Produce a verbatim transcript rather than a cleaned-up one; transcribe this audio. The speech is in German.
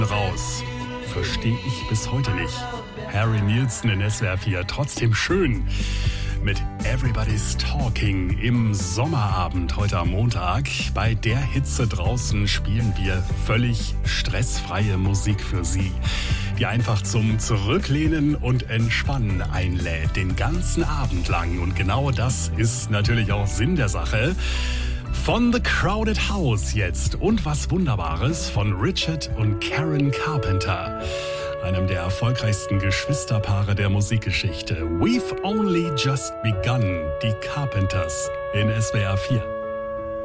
raus. Verstehe ich bis heute nicht. Harry Nilsson in S W R vier, trotzdem schön. Mit Everybody's Talking im Sommerabend heute am Montag. Bei der Hitze draußen spielen wir völlig stressfreie Musik für Sie, die einfach zum Zurücklehnen und Entspannen einlädt, den ganzen Abend lang. Und genau das ist natürlich auch Sinn der Sache. Von The Crowded House jetzt und was Wunderbares von Richard und Karen Carpenter, einem der erfolgreichsten Geschwisterpaare der Musikgeschichte. We've Only Just Begun, die Carpenters in S W R vier.